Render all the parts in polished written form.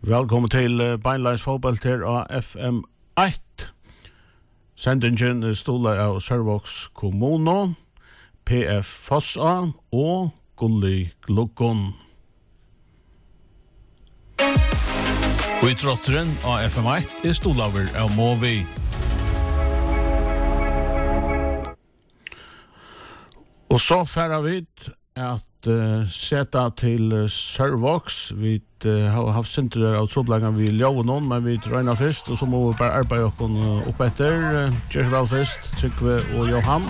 Velkommen til Beinleis fotball her av FM 1. Sendingen stoler av Sørvågs kommune, PF Fossa og Gulli Glukon. Utrotteren av FM 1 stoler av Movi. Og så færer vi at seta til Sørvågs. Vi har haft sintere av troblanger vi lover noen, men vi regner først, og så må vi bare arbeide opp etter. Gjør vel først, Trygve og Johan.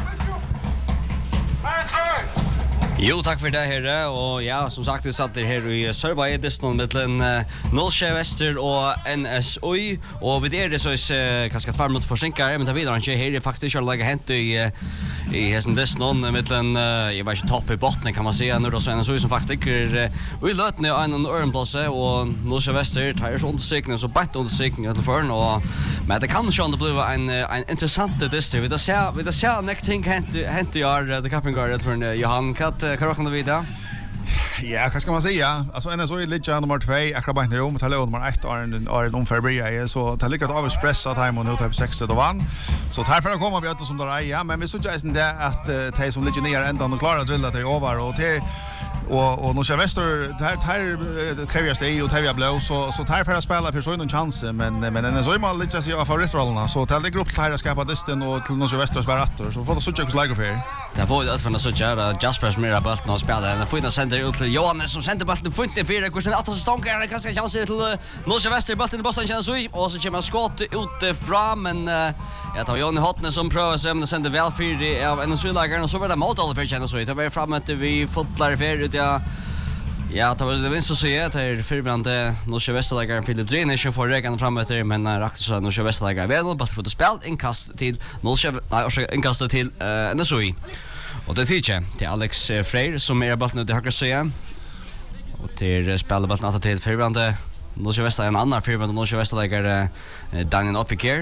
Jo, takk for det herre, og ja, som sagt, vi satt her i Sørvåg, distan mellom Nolsjø Vester og NSOI, og vi det så kanskje 2 minutter forsinkere, men det videre ikke, her faktisk ikke å hent i hessen distan mellom, jeg var ikke topp i botten, kan man si, når det er NSOI som faktisk ligger i løtene av en ørenplasse, og Nolsjø Vester tar så undersøkning, så beint undersøkning etter foran, men det kan ikke bli en interessant distan. Vi da ser nek ting hent i år, det kappingar etter Johan, Kan råkna vid det? Ja, vad ska man säga? Alltså NSOI ligger nummer 2, akkurat bant ner om, det är nummer 1 är en omfärbrya, så det ligger ett avspress att hem och nu tar 60 och vann. Så här för att komma vi att som där ja, men vi så just det att de som ligger ner ända och klarar att drilla det över och till och Nolsjø Vester här kräver sig och tävja blå så tar för att spela för så någon chans men NSOI mal ligger sig av favoritrollerna så det ligger upp till här att skapa distan och till Nolsjø Vesters varatter så får det så mycket läge för. Det får ju att för så göra Jaspers mera bollen och spela den får sänder ut till Johannes som sänder bollen funten för kursen att så stånkar kanske chanser till Nolsjø Vester bollen i bossen känns så och så kommer skott ut fram men jag tar Johan Hotne som prövar sig men sänder väl för av NSOI-lagaren och så var det mot alla för känns så det var fram att vi fotlar för ut Ja, det var det vinst att säga att det är förbrande Nolsjø Vester-lagaren Filip Drinic som får räkna fram efter men rakt så Nolsjø Vester-lagaren väl bara för att spela inkast till inkast till NSOI. Och det tycker till Alex Freyr som är bollen ut i högra sidan. Och till spelar bollen att till förbrande Nolsjø Vester en annan förbrande Nolsjø Vester-lagare Daniel Oppiker.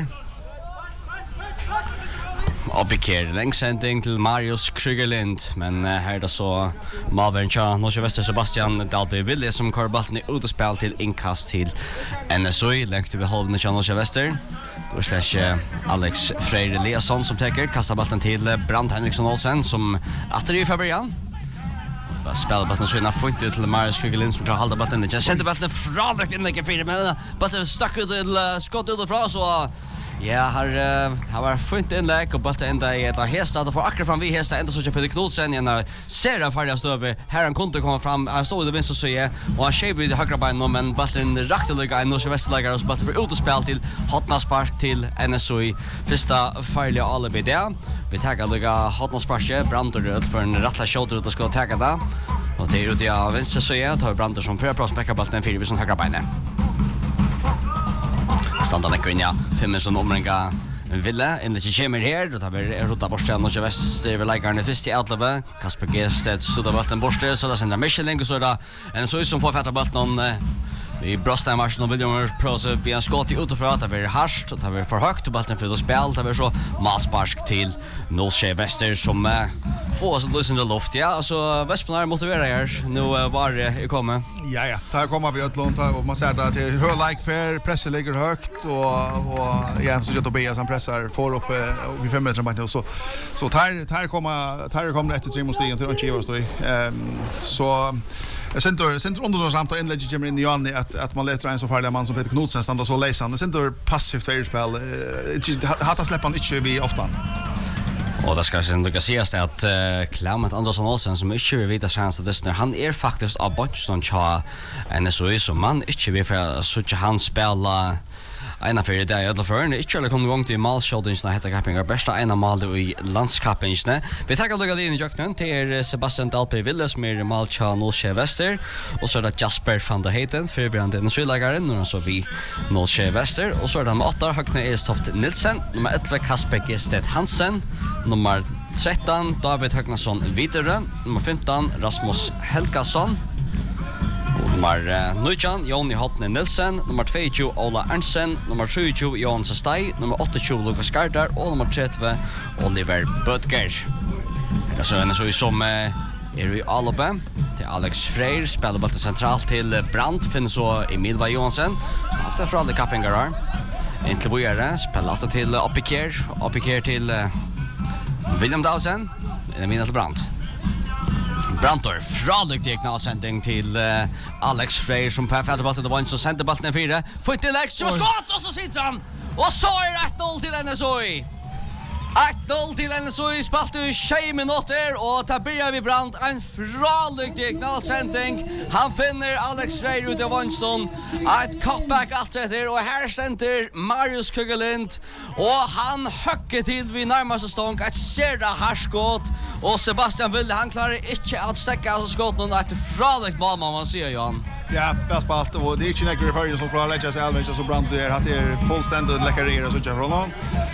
Oppiker, längsändning till Marius Krygerlind, men här är så Malvern Cha, Nolsjø Vester Sebastian Dalby Ville som kör bollen ut och spel till inkast till NSOI, längt över halvan till Nolsjø Vester. Då släcker Alex Freyr Eliasson som täcker, kastar bollen till Brant Henriksson Olsen som åter i Fabrian. Spelar bollen så innan fint ut till Marius Krygerlind som tar halva bollen. Jag sänder bollen från direkt inlägg för men bollen stack ut till skott utifrån så ja, har var fint inlägg och bollen ända i ett hästa då får akkurat fram vi hästa ända så kör Peter Knudsen igen ser det färdigast över här han kunde komma fram han såg det vinst så säga och han skrev i det högra benet men bollen rakte lugga en Nolsjø Vester-lagare och bollen för ut och spel till Hotna spark till NSOI första farliga alibi där vi taggar lugga Hotna spark Brandur ut för en rattla shot ut och ska ta det och det är ut av vänster så jag tar Brandur som för prospekta bollen för vid som högra benet standarden Kvinja 5 som omringa Ville in the chamber här då har vi rota borsten och Vester vill lägga den först i outleve Kasper Gested så då bollen borste så där sen där Michelin så där en så som får fatta bollen vi bröstar marschen och William Prose vi har skott utifrån att det är harst och det är för högt och bollen för att spela det är så masspark till Nolsjø Vester som får så lösen i luft ja alltså Vespen är motiverad här nu var det kommer Ja, där kommer vi att lånta och man ser att det är hög like fair pressen ligger högt och ja så Tobias han pressar får upp vid 5 meter bort så tar kommer efter 3 mot stigen till Chiva står så Center under samt och inlägg kommer in i Johan att man letar en så farlig man som Peter Knudsen stannar så läsande center passivt förspel hata släppan inte vi ofta. Och det ska sen du säga att Clement Andersson Olsen som inte vill vita chans att det han är faktiskt av Boston Cha NSOI som man inte vill för så att han spela en för det är för en inte kommer igång till målskjutningen när heter Kappingar bästa ena mål i landskapingen. Vi tar och lägger in i jakten till Sebastian Dalby Ville som är mål cha Nolsjø Vester och så är det Jasper van der Heiten för Branden och Sylagaren och så vi Nolsjø Vester och så är det med 8 Högne Estoft Nilsen, nummer 11 Kasper Gested Hansen, nummer 13 David Högnason Videre, nummer 15 Rasmus Helgason. Nummer 19 Joni Hotne Nilsen, nummer 22 Ola Ernsten, nummer 22 Johan Sestay, nummer 28 Lukas Gardar och nummer 30 Oliver Böttger. Det är så som är i Alba till Alex Freyr spelar bollen centralt till Brandt, finns så Emil Johansen. Efter för alla kappingar här. Inte vidare, spelar alltid till Opiker till William Dahlsen. Mina till Brandt. Brantor, fralig diagnalsändning till Alex Freyr som på fjärde bollen, det var inte så sände bollen 4. Får till Alex, och skott och så sitter han. Och så är 1-0 till NSOI. 1-0 till NSOI, spalt i 20 minuter och tar börjar vi Brandt en fralig diagnalsändning. Han finner Alex Freyr ut av Vansson. Ett cutback allt efter och här ständer Marius Kugelind och han höcker till vid närmaste stång ett serda härskott och Sebastian Wille han klarar inte att stäcka alltså skotten ett fraligt mål man ser Johan. Ja, bäst på allt och det är inte några förare som klarar lägga sig allmänt så Brandt att det är fullständigt läckarera så från honom.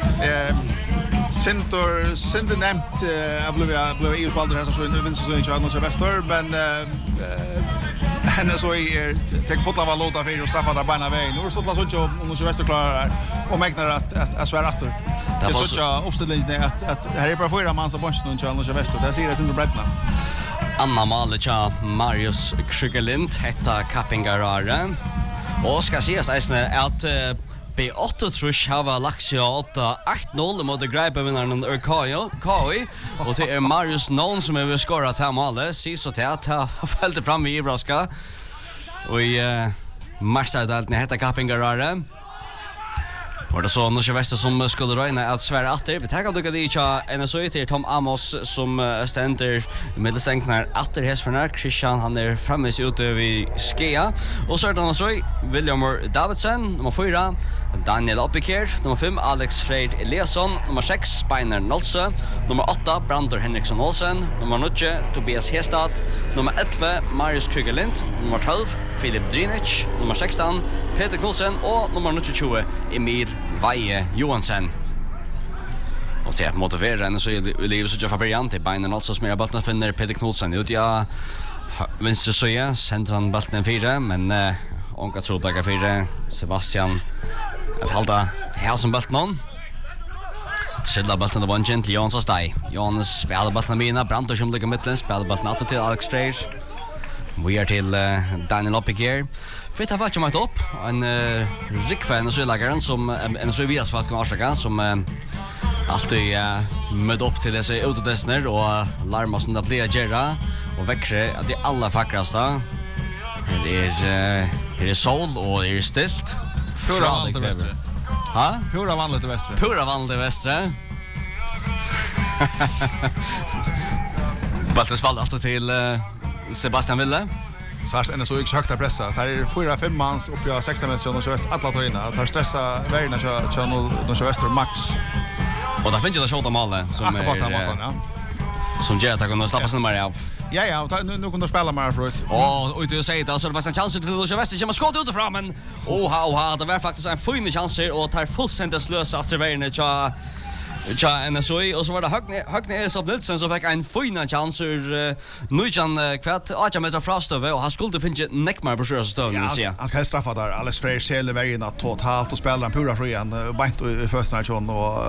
Sinter nämnt jag blev EUs balder här så vinner så inte någon väster men henne så är tek fotla var låta för och straffa där bana väg. Nu står det så om någon väster klarar och mäknar att svära att det är så uppställningen att här är bara fyra man som bunch någon väster. Det ser det inte bredna. Anna Malicha Marius Krugerlind hetta kappingarare. Och ska ses att B8 trusch hava Laxia 8-8-0 mot Greipevinnaren KI och det är Marius Nån som är skorat här målet. Så till att ha fällt fram i Ibraska. Och i Marstadalten hetta kappingarare. Var det så Norske Vester som skulle røyne at Sverre Atter. Vi tenker at det ikke NSOI til Tom Amos som stender i middelstenkene Atter Hesferner. Christian han fremvis ute vid Skea. Og så det NSOI William Davidsen, nummer 4. Daniel Opiker, nummer 5. Alex Freyr Eliasson, nummer 6. Speiner Nolse, nummer 8. Brandur Henriksson Olsen, nummer 9. Tobias Hestad, nummer 11. Marius Krugerlind, nummer 12. Filip Drinic, nummer 16. Peter Knudsen og nummer 29. Emil Johansen. Och till att motivera henne så är det så jag början till Beinen alltså som är bollen finner Peter Knudsen ut ja vänster så ja sänder han bollen 4 men onka tror på 4 Sebastian att hålla här som bollen någon Silla bollen på bunchen till Jonas Stai. Jonas spelar bollen mina Brandt som ligger mitten spelar bollen åt till Alex Freyr. Vi är till Daniel Opiker. För det har varit med upp en rickfan och så lagaren som en så vi har svart kan årsaka som alltid med upp till dessa utdestner och larma som det blir gera och växer att det alla vackraste. Här är sol och är stilt. Pura vanligt västra. Ha? Pura vanligt västra. Pura vanligt västra. Baltas fall alltid till Sebastian Wille. Så ända så exakt att pressa. Det är 4-5 mans upp i 16 meter och så väst alla tojna. Tar stressa vägarna så så väster max. Och där finns ju det shota målet som som ger att kunna stoppa sig mer av. Ja, nu kunde spela mer förut. Och du säger det så det var en chans till Lucia Wester som skott utifrån men det var faktiskt en fin chans och tar fullständigt slösa att servera Ja, NSOI och så var det Högne Esop Nilsson som fick en fin chans ur Nujan kvart 8 meter frastöver och han skulle finna neckmar på sjön stön vill säga. Han ska straffa där Alex Freyr hela vägen totalt och spelar en pura fri en bänt i första nation och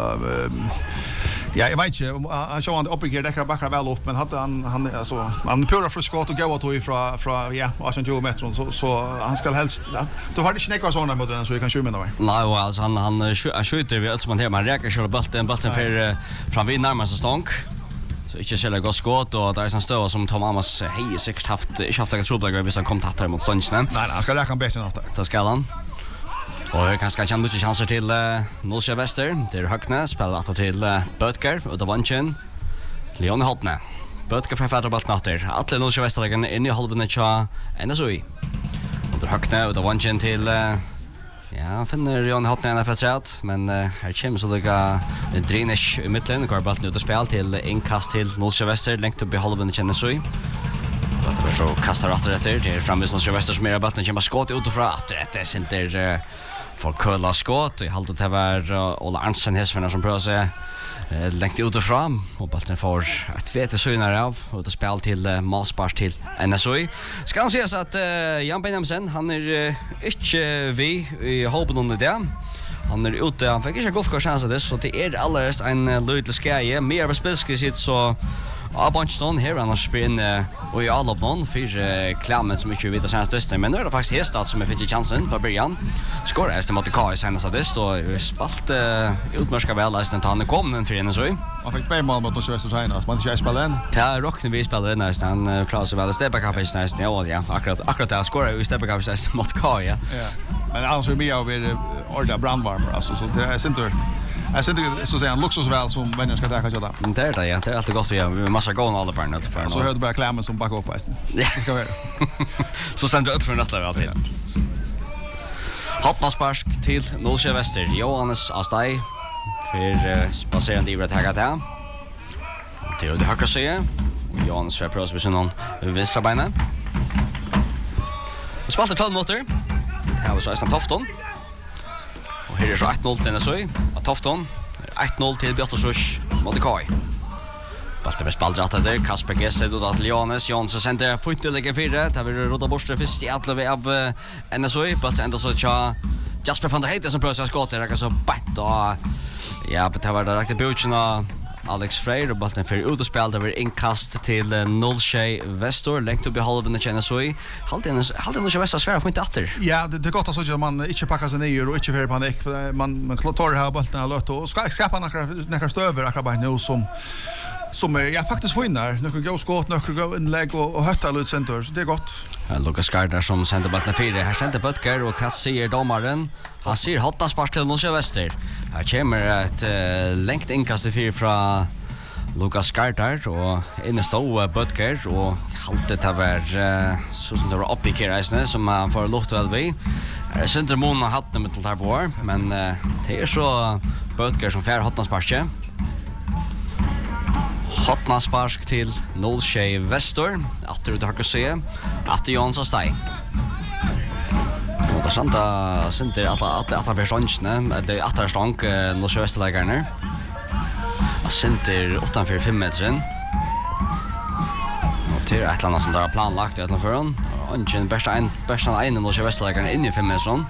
ja, jag vet inte han såg han uppe där kan backa väl upp men hade han alltså han pura fri skott och gå åt från ja 18 meter så han ska helst då har det snäcka såna mot den så vi kan skjuta med dem. Nej, alltså han skjuter vi alltså man här man räcker köra bollen för fram vid närmaste stånk. Så inte själva gå skott och där är en stöva som Tom Amos hej säkert haft att trouble hvis han kom tatt här mot stånken. Nej, han ska räcka bäst något. Det ska han. Och kanske kan du chanser till Norske Vester. Det är Högne spelar att till Bötker och då vanchen Leon Hotne. Bötker från Fäderbolt natter. Alla Norske Vesterlagen in i halvan cha NSOI. Och då Högne och då vanchen till ja, finner Jon Hotne en FS-rätt, men här kommer så lika Drinic i mitten, går bollen ut och spel till inkast till Norske Vester, längt upp i halvan känner så. Bollen så kastar rätt det är framme Norske Vester som är bollen kommer skott utifrån att det center för kölla skott. I halvt det var Ola Arntzen Hesferner som prövar sig längt utifrån och bollen får ett fete synar av och det spel till Malspars till NSOI. Ska han säga så att Jan Benjaminsen han är inte vi i hoppen under det. Han är ute, han fick inte gott chans det så det är alldeles en lite skäje mer på spelskick så Ja, Bonchton här han har spelat och i alla någon för klammen som inte vet att sen men nu är det faktiskt Hestad som fick chansen på början. Skorar efter mot KS senast det står spalt utmärska väl nästan han kom den för en så. Man fick på mål mot Nordväster senast. Man inte spelar än. Ja, rockne vi spelar nästan klarar sig väl steppa kapis nästan ja akkurat där skorar ju steppa kapis mot KS ja. Men annars är mer över orda brandvarmar alltså så det är center. Jag ser inte så säga luxus väl som vänner ska ta köta. Det är det ja, det är alltid gott vi har massa gång alla barn för. Så hörde bara klämmen som backar upp hästen. Det ska vara. Så sen ut för natten alltid. Hotmasparsk till Nolsjö Väster. Johannes Astai för spacerande i att ta det. Till det högra sidan. Johannes för pros med någon vänstra benen. Spaltar 12 motor. Här var så nästan Tofton. Och här är så 1-0 till NSOI. Tofton 1-0 till Björtarsrush mot Kai. Baltar med spaldrattet där. Kasper Gested och till Johannes. Johannes sände fotläggen 4. Det har vi rotat bort det först i alla av NSOI. Baltar ända så tja Jasper van der Heiden som prövar skott. Det räcker så bänt och ja, det var det riktigt björtjena Alex Freyr och bollen för utspel där var inkast till Nolsjö Väster längt upp i halvan av NSOI. Halden Nolsjö Väster svär får inte åter. Ja, det är gott att så att man inte packar sig ner och inte för panik. Man tar här bollen allt och ska skapa några stöver akkurat nu som jag faktiskt får in där. Några gå skott, några gå inlägg och hötta ut center. Så det är gott. Lucas Gardner som sänder bollen 4. Här sänder Butker och vad säger domaren? Han ser Hottaspark till Nolsjö Väster. Här kommer ett längt inkast för från Lucas Gardner och inne står Butker och haltet har varit så som det var uppe i Kirasne som han får luft väl vid. Center Moon har hatt med till här på men det är så Butker som får Hottaspark. Hottaspark till Nolsjö Väster. Att du har kan se att Jons Astai. Och santa center att han försvann det att han stank Nolsjö Västerlägarna. Center 8-4 meter. Och till ett land som där planlagt ett land för hon. Och en bästa en Nolsjö Västerlägarna in i 5 meter.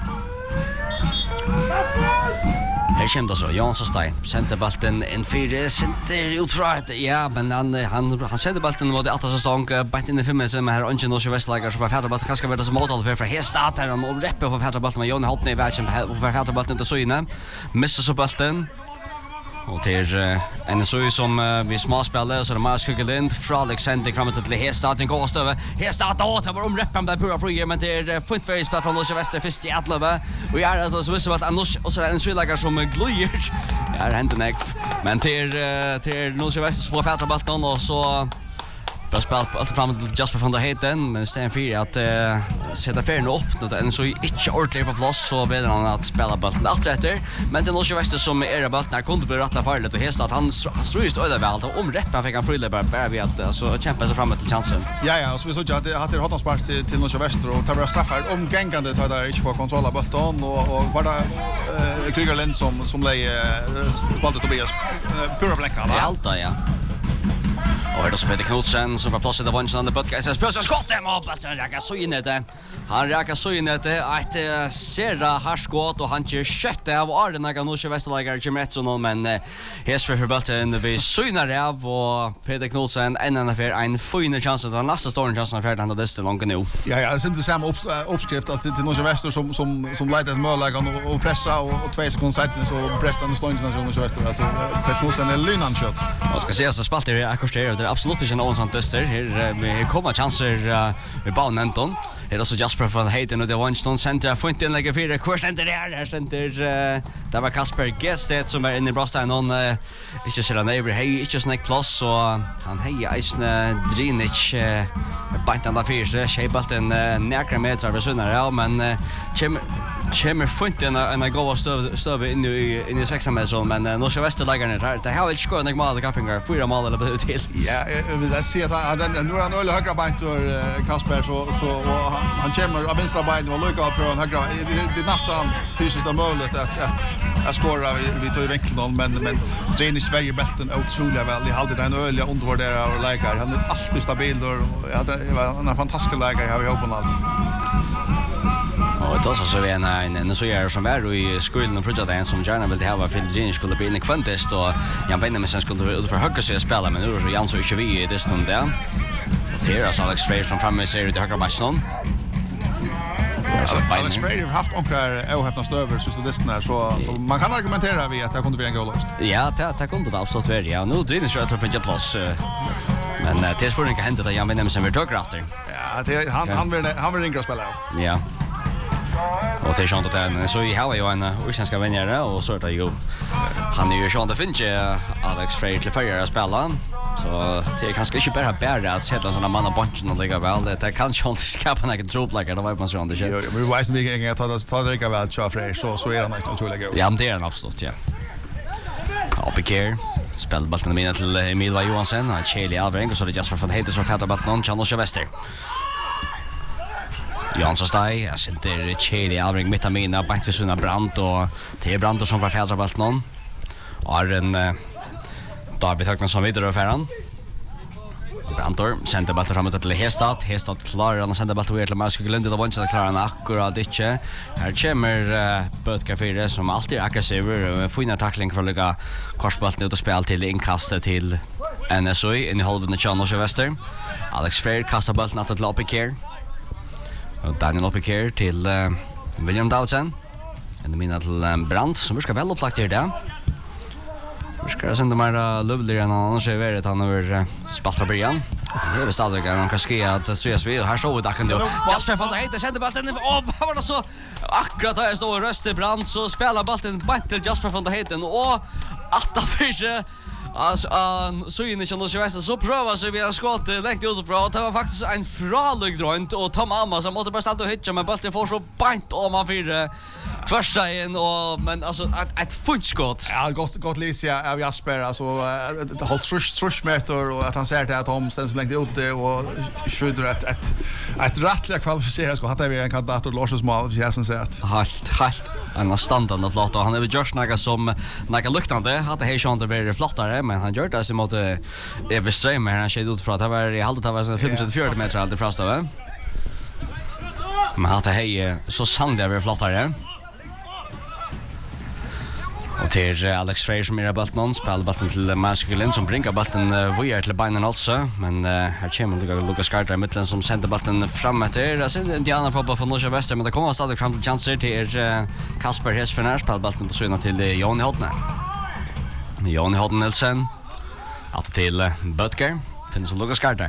Här kommer det så, Jons Astai, centerbalten en 4, center utfra ja, men han centerbalten mot att så stång bänt in i 5 meter med här Onchen Nolsjö Västerlägar så för fjärdebalten kanske vara som mål för Hestad här och reppe på fjärdebalten med Jon Holtne i vägen för fjärdebalten till syne. Missar så balten. Och till en så som vi småspelar så det Marius Krügerlind från Alexander fram till Hestad den går över Hestad då det var reppen där pura frier men det är fint för spel från Nolsjö Väster först i Atlöva och jag är så visst att annars och så är en skylagar som glöjer jag händer näck men till Nolsjö Väster på fjärdebalten och så bra spel på allt fram till Jasper van der Heiden men Sten 4 att sätta färden upp då den så inte ordentligt på plats så ber han att spela bollen allt efter men det Nolsjö Väster som är bollen när kunde bli rättla farligt och Hestad han tror just öde väl om reppen fick han frilla bara vi att alltså kämpa sig framåt till chansen. Ja så vi såg att det hade Hottaspark till Nolsjö Väster och tar straffar omgångande tar där inte få kontroll av bollen och bara Krügerlind som spaltade Tobias pura blanka va. Allt ja. Och det som Peter Knudsen som var plats i Davonchen under podcast. Plötsligt skott dem och bollen räcker så in i det. Han räcker så in i det. Ett serra harskott och han kör kött av Arden och Nolsjö Västerlägar kommer rätt så men Hesper för bollen vi synar av och Peter Knudsen en affär en fin chans att nästa stor chans för den där långt nu. Ja, jag syns det samma uppskrift att till Nolsjö Väster som leder ett målläge och pressa och 2 sekunder sen så pressar den slången från Nolsjö Väster alltså Peter Knudsen är lynan kött. Man ska se så spaltar det akkurat det är absolut inte någon sånt tester här kommer chanser med banan Anton. Det är så Jasper van Heiden och det var en stund center får inte lägga 4 kurs center där center där var Kasper Gested som är inne i Brastan någon inte så där över hej inte snack plus så han hej isne Drinic bantan där för sig shapebalten nära meter över sunnar ja men kommer funten en gå stöv in i 6 meter men Nolsjö Västerlägarna det har väl skårat några mål Kappingar 4 mål eller på till. Ja, jag ser att nu är han öle högra bänk och Kasper så han kommer av vänstra bänk och lyckas på högra det nästan fysiskt möjligt att skåra vi tar i vinkeln men tränar Sverige bälten otroligt väl. Jag hade den öliga undervärderar och läkare. Han är alltid stabil och han är fantastisk läkare har vi hoppas allt. Och då så är en så gör som är i skolan och projekt som gärna vill ha för Gene skulle bli in i kvantest och Jan Benjamin skulle ut för högre sig spela men nu så Jan så inte vi i det stund där. Och det är alltså Alex Freire som framme ser ut i högra backen. Alex Freire har haft omkring ohäpna stöver så det är så man kan argumentera vi att det kunde bli en goallöst. Ja, det kunde det absolut vara. Ja, nu driver sig att pincha plats. Men det spår inte hänt att Jan Benjamin som vill ta gratter. Ja, han vill ringa spela. Ja. Och det är sånt att den så i har ju en utländska vänner och så är det ju han är ju sånt att finna Alex Freire till förra spela. Så det är kanske inte bara att sätta såna manna bunchen och lägga väl det kan ju inte skapa några troplagare det var man så ändå. Jo, men vi vet inte att ta det lika väl Charles Freire så är han inte otroligt god. Ja, men det är han absolut, ja. Opikär spelade bollen med till Emil Johansson och Cheli Alvering och så det Jasper van Heiden som fattar bollen Channel Wester. Jansson Stai, jag sitter Cheli Alvering mitt amina bänk vid sina Brandt och det är Brandt som får fälla bollen. Och en David Högman som vidare affären. Brantor sände bollen framåt till Hestad klarar han sända bollen till Marcus Glund och vann klarar han akkurat inte. Här kommer Bötka 4 som alltid är aggressiv och får en tackling för att lägga korsbollen ut och spela till inkastet till NSOI in i halvan Channel Wester. Alex Freire kastar bollen åt till Opikär. Och Daniel Opikär till William Dowdson. En mina till Brandt som ska väl upplagt där. Vi ska sända mer lovligare än annars är det han över spalt från början. Det är stadigt att han kan skriva att Sös vi och här står vi där kan du. Jasper van der Heiden sänder bollen vad var det så akkurat här står Röste Brandt så spelar bollen bort till Jasper van der Heiden och att för alltså så inne kan du så pröva så vi har skott längt ut bra det var faktiskt en fralig drönt och Tom Amma som måste bara stanna och hitcha men bollen får så bant om man för första in och men alltså ett fullskott. Ja, gott Licia av Jasper alltså det hållt truschmeter och att han ser det att Tom sen så längt ut och skjuter ett rättligt kvalificerat skott hade vi en kandidat och Lars Smal för jag sen säger att halt en standard att låta han är just några som några luktande hade hej chans att bli flottare men han gör det som mot Everström här han skjuter ut för att det var i halvt det var 54 meter allt ifrån då. Men hade hej så sannligen bli flottare. Och till Alex Freire som är bollen spelar bollen till Marcus Glund som bringar bollen vidare till Binen också men här kommer Lucas Carter i mitten som sänder bollen framåt där sen Indiana får från Norra Väster men det kommer stadigt fram till chanser till Kasper Hespener spelar bollen till syna till Johnny Hodne. Johnny Hodne Nielsen att till Butker finns Lucas Carter.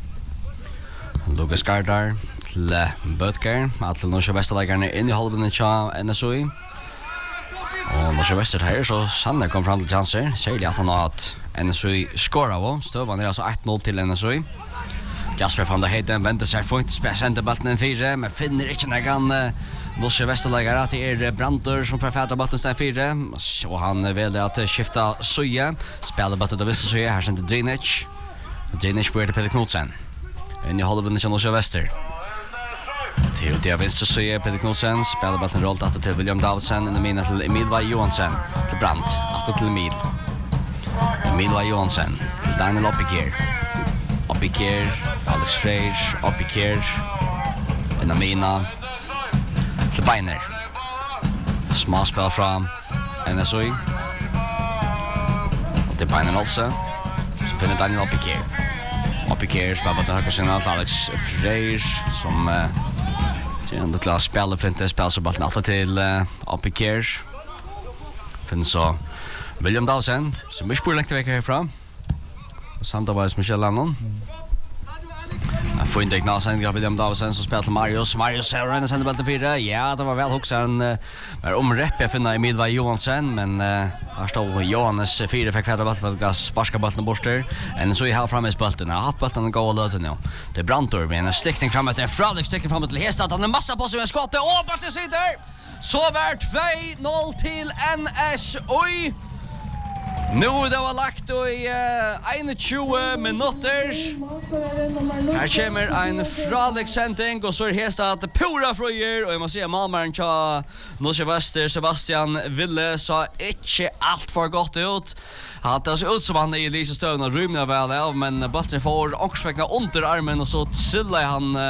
Lucas Carter till Butker att till Norra Västerläggarna in i halvan av NSOI. Och Norra Väster här så Sanne kom fram till chanser. Säger att han har att NSOI skorar av. Stövan är alltså 1-0 till NSOI. Jasper van der Heiden vänder sig fort. Sände bollen en 4 men finner inte någon Norra Västerläggare att det är Brantor som förfärdar bollen sen 4. Och han väljer att skifta Söje. Spelar bollen till vänster Söje. Här sänder Drinic. Drinic börjar till Peter Knudsen. In i halvan till Norra Väster. Till det vänster så är Peter Knudsen spelar bollen rollt att till William Dowdson och mina till Emil Johansson till Brandt att till Emil Johansson till Daniel Opikär Alex Freire Opikär en mina till Biner småspel från NSOI och till Biner också så finner Daniel Opikär spelar bollen höger sen Alex Freire som en lilla spel och finns spel så bollen åter till Opikär. Finns så William Dawson som är spurlängt vecka härifrån. Och Santa var Michel Lannon. Jag får inte knäsa sen William Dawson som spelar till Marius Sauron och sände bollen 4. Ja, det var väl också en var omräpp jag finner Emil Johansson men här står Johannes 4 fick fälla bollen för att sparka bollen bort där. En så i här framme bollen. Har bollen gå och löta nu. Det Brantor med en stickning framåt där. Fralik sticker framåt till Hestad. Han har en massa på sig med skottet. Och bort till sidan. Så vart 2-0 till NSOI. Nu det var lagt i 21 minuter. Här kommer en Fralik sändning och så är Hestad att pura fröjer och jag måste säga Malmaren tja Norra Väster Sebastian Ville sa inte allt för gott ut. Han det ser ut som han är i Lisa Stone och rymnar väl av men bollen får också väckna under armen och så trillar han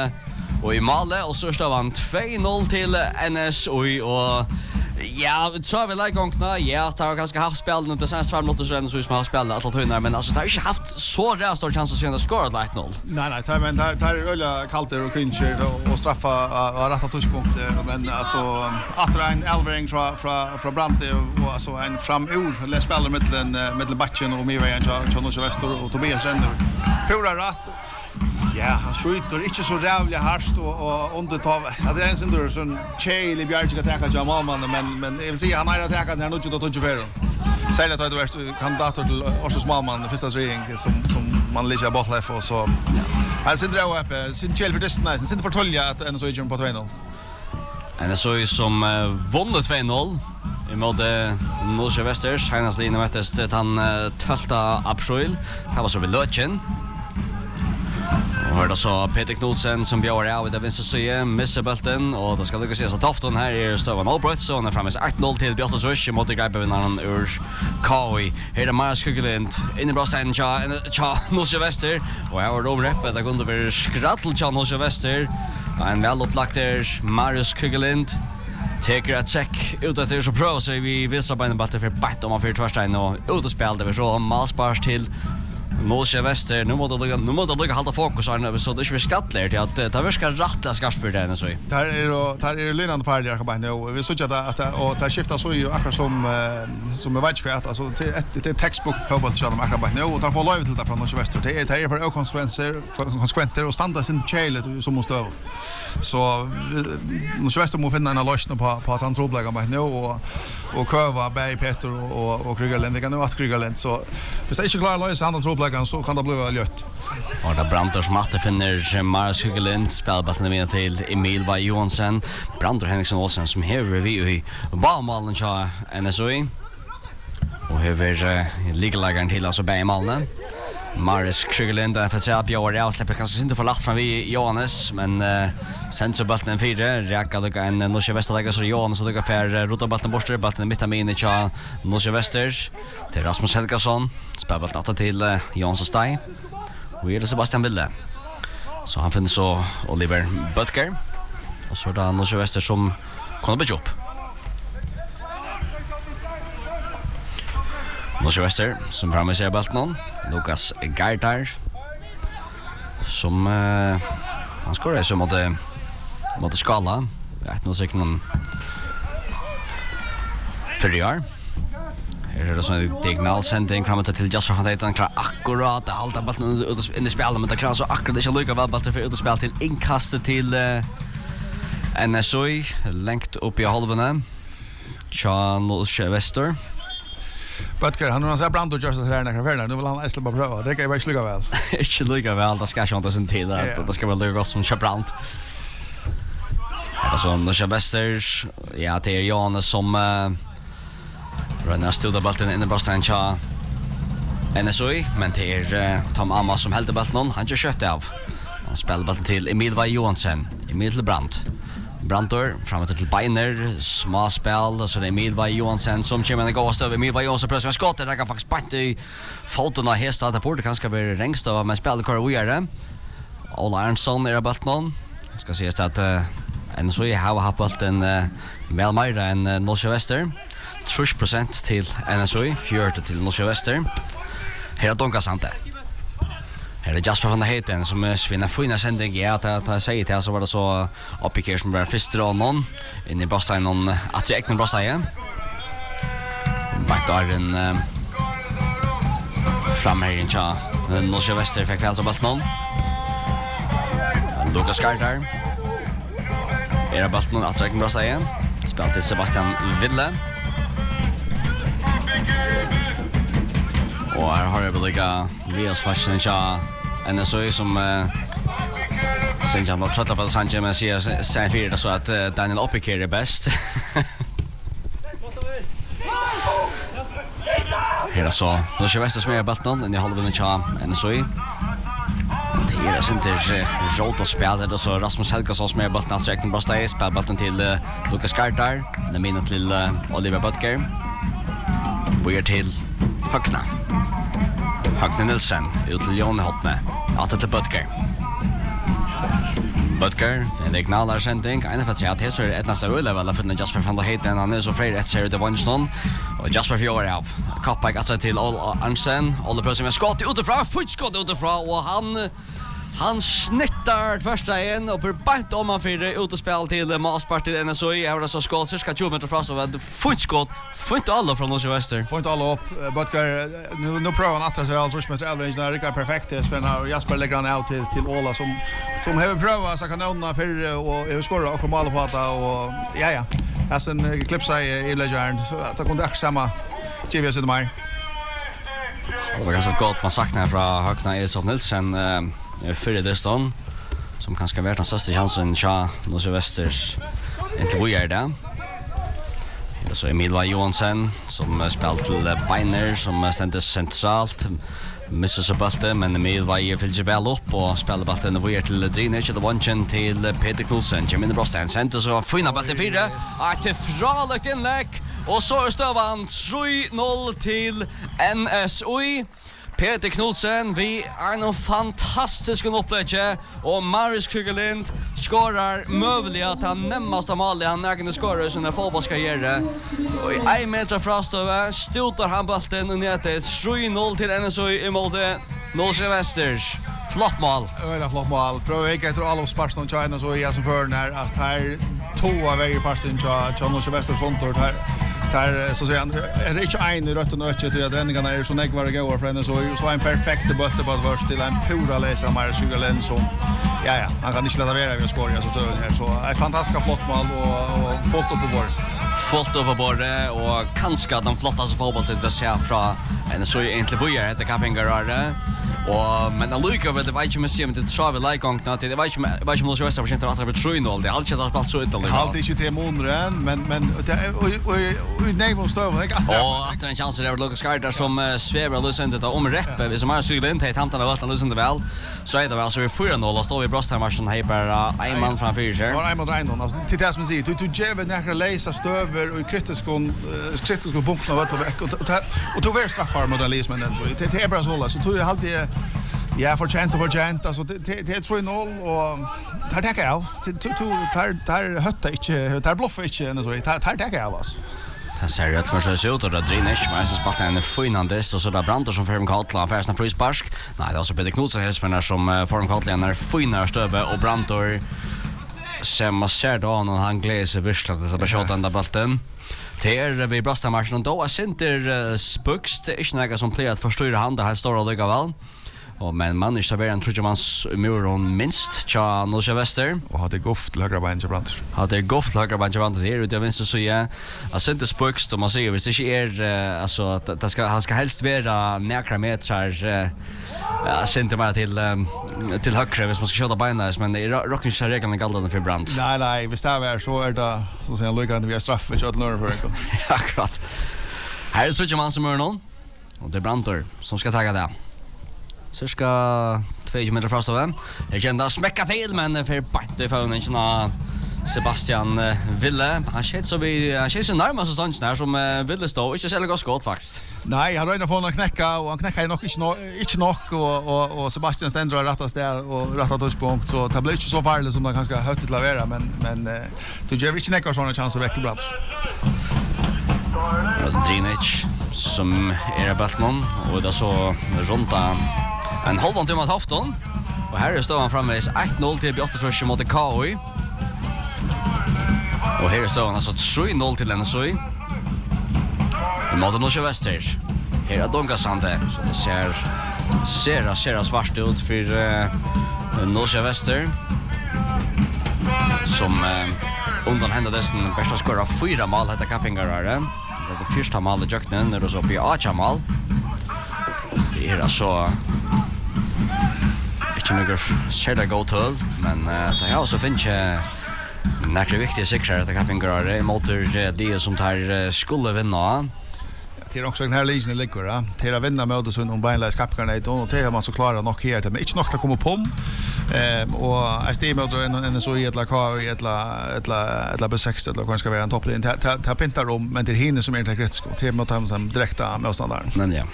och i Male och så står vann 2-0 till NSOI och ja, så har vi lagt gångna. Ja, det har ganska haft spel nu det senaste 5 minuter sedan så som har spelat att tunnar men alltså det har inte haft så rätt stor chans att se att skora 1-0. Nej, tar är ölla kallt och kuncher och straffa rätta touchpunkt men alltså att en Elvering från Brante och alltså en framur eller spelar mellan backen och Miriam Charles Wester och Tobias Renner. Pura rätt. Ja, han skjuter inte så rävligt harst och undertav. Det är en sån där sån Chile Bjarke attackar Jamal Malman men jag vill säga han har attackat när något att toucha för. Säg att det är kandidater till Orsas Malman första regering som man lägger bollläff och så. Han sitter där uppe, sin Chile för distance, sin för tolja att en så är på 2-0. En så som vunnit 2-0 i mode Norge Westers. Hennes linje möttes han 12 april. Det var så vid Lötjen. Och hörde så Peter Knudsen som bjöd av i det vinstra syje, missar bulten och det ska lyckas ses att Tofton här är Stövan Albrott så han är framme 8-0 till Björtas Rush mot greipvinnaren ur KI. Här är Marius Kugellind in i brösten tja Norge Wester och här var de reppet det kunde vara skrattel tja Norge Wester. En väl upplagt Marius Kugellind teker ett check ut att det så pröva sig vi visar på en batte för bättre om man för tvärstein och utspel det vi så malspars till Norge Wester. Nu måste det hålla fokus här så det är ju skattler till att det verkar rättla skarpt för det så. Där är linnande färdiga kan man nu. Vi såg att och där skiftar så ju akkurat som jag vet inte att alltså det är textbook fotboll så de akkurat nu och tar få lov till det från Norge Wester. Det är för konsekvenser och standard sin Chile som måste över. Så Norge Wester måste finna en lösning på att han tror blägga mig nu och köva Berg Peter och Krygerland. Det kan nu att Krygerland så hvis det inte klarar lösa han tror så kan det bli väldigt. Och där Brantor som att finner Marius Kugellind spelar bollen med till Emil Vai Johansson. Brantor Henriksson Olsen som häver vi i Baumalen cha NSOI. Och häver ligalagen till alltså Baumalen. Marius Kugellind för att säga bjöd av släpper kanske inte för lagt från vi Johannes men sen så bollen 4 räcker det en Norge Wester lägger så Johannes så det för rota bollen bort bollen mitt av in cha Norge Westers till Rasmus Helgason spelar bollen till Johansson Stay. Och det är Sebastian Wille. Så han finner så Oliver Butker. Och så är det Norge Wester som kommer på jobb. Norge Wester som framme ser bollen. Lukas Gardar som han skorar så mot skala. Jag vet inte säkert någon förrjar. Här är det sån diagonalsändning framåt till Jasper van Deiten klar akkurat att hålla bollen in i spelet men det klarar så akkurat det är lika väl bollen för utspel till inkastet till NSOI längt upp i halvan. Norge Wester. Butker, han har sett Brantor just här när han nu vill han äsla bara pröva. Det kan ju vara sluga väl. Inte lika väl, det ska inte sin tid att det ska väl lika gott som Chabrant. Alltså Norge Westers, ja det är Jan som Rönnar stod bollen in i brösten cha NSOI, men det är Tom Amma som helt bollen han kör kött av. Han spelar bollen till Emil Vai Johansson, Emil till Brandt. Brantor framåt till Beiner, småspel så det är Emil Vai Johansson som kommer att gå över Emil Vai Johansson prövar skottet där kan faktiskt bättre i foten av hästar där borde kanske vara längst av men spelar kvar vidare. Ola Arnsson är bollen. Ska se att NSOI har bollen väl mer än Norge Wester. 30% till NSOI, 40% till Norge Wester. Här är Donka Sante. Här är Jasper van Deiten som svinner fina sändning. Ja, att säga till så var det så uppikär som var först dra någon in i Brastein någon att jag äknar Brastein. Backdaren fram här in cha Norge Wester fick väl så bollen någon. Lukas Gardar. Är bollen att jag äknar Brastein. Spelar till Sebastian Wille. Och här har jag väl lika Vias fashion cha NSOI som sen jag har tröttnat på Sanchez men ser för så att Daniel Oppiker är bäst. Här så Norge Wester som är bollen i halvan cha NSOI. Det är inte Jota spelar det så Rasmus Helgason som är bollen att sträcka bra steg spelar bollen till Lukas Gardar, den minnet till Oliver Butker. Börjar till Högne Nilsen ut till Jon Hotne. Att till Butker. Butker, en regionalar sending. En för att säga att det är ett nästa rull eller för den Jasper van der Heiden han är så fred ett ser det Vanston och Jasper Fjord av. Kappa alltså till All Arnsen. Alla prövar med skott utifrån, fotskott utifrån och han snittar första en och på bant om han för utspel till Masspart till NSOI. Är det så skott så ska 20 meter fram så vad fotskott. Får inte alla från oss i väster. Får inte alla upp. Butker nu provar han att så Ulrich med Elvin är det perfekt så när Jasper lägger han ut till Ola som har prövat så kanonerna för och skora och måla på det och ja. Has en klipsa i Legend så att det kunde samma GVS i mig. Det var ganska gott man saknar från Hökna Elisov Nilsen för det stånd som kanske varit den största chansen tja Norge Västers inte vad gör det. Så Emil Johansson som spelar till Beiner som ständigt centralt missar så bulten men Emil fyller väl upp och spelar bulten och vidare till Drinic och one till Peter Knudsen. Jimmy Brostan center så fina bulten 4. Ett fralagt inlägg och så är stövan 3-0 till NSOI. Peter Knudsen, vi är nog fantastisk upplägg och Marius Krügerlind skorar möjligt att han närmaste mål han ägande skorar i sin fotbollskarriär. Och i 1 meter frastöva stotar han bollen och ner till 3-0 till NSOI i målet Norge Västers. Flott mål. Öla flott mål. Pröva jag efter alla sparkstånd China så jag som för när att här två av vägar parten Norge Västers sånt och här så säger han är det inte en i rött och nötje till att räddningarna är så nägvar och går för henne så en perfekt boll på vars till en pura läsa Marius Krügerlind som ja han kan inte lägga vara vi skorar så tör här så ett fantastiskt flott mål och fullt upp på bord. Fullt upp på bordet och kanske den flottaste fotbollen det ser från en så egentligen vad är det Kappingar och men Luca vill det vet ju museum det tror vi like on not det vet ju måste vara så för att det 3-0 det har alltid varit så ut det har inte till månren men och nej från stöven jag och att en chans där Lucas Skarda som svävar lösen det om reppe vi som har skulle inte ha hämtat av lösen det väl så är det alltså vi 4-0 och står vi bröstmatchen här på en man framför sig. Så en mot en alltså till det som säger du ger några läsa stöver och kritiska punkter vart och då är straffar modalismen den så det är bra så tror jag alltid ja förtjänt alltså det är 3-0 och tar det jag tar hötta inte tar bluffa inte så tar det jag alltså. Det ser ut för sig ut och det Drinic men så spelar en finandest och så där Brantor som förm Katla första frispark. Nej, det är också Peter Knudsen som form Katla när finare stöve och Brantor som man ser då när han gläser virkligt att det bara skjuta den där bollen. Det vi bröstmatchen och då är center spukst inte några som plerar att förstöra hand det här står och ligga väl. Och men man är så en trojans muron minst tja Norge Väster och hade goft högra bein till Brantor. Hade goft högra bein till Brantor det vänster så ja. Jag center spukst som man säger hvis det inte är alltså det ska han ska helst vara nära meter center bara till högra hvis man ska köra beina men det rockar inte regeln galdan för Brand. Nej, visst det är så är det så sen Luca vi har straff för att nörra för det. Akkurat. Här är trojans muron och det är Brantor som ska ta det. Cirka 2 meter fast av dem. Jag kände att smäcka till men för bättre för en Sebastian Ville. Han känns så närmast sånt där som Ville stå. Inte så skott faktiskt. Nej, han rör få en knäcka och han knäcker nog inte nog och Sebastian ständer rättast där och rätta touchpunkt så det blir inte så farligt som det kanske har hött till lavera men det ger inte knäcka såna chanser väck till Brant. Drinic som är bulten och det så runt en halvan timme att hafton och här står han framvis 1-0 till Björtesfors mot KOI. Och här står han alltså 3-0 till NSOI. Mot Norge Väster. Här är Donkasande så det ser svart ut för Norge Väster som undan hända dessen bästa skora 4 mål heter Kappingar är det. Det första målet i Jöknen när det så blir 8 mål. Det är alltså inte några särskilt god tull, men det här också finns några viktiga sikrar att Kappingar är mot det som tar skulle vinna. Det är också den här lisen ligger då. Till att vinna mot så om Beinleis Kappingar och det har man så klarar nog här men inte nog att komma på. Och jag stämmer då en så i ett lag ett B6 eller kanske vara en topplinje. Ta pintar om men det är hinner som är inte rätt skott. Det måste han direkta motståndaren. Men ja.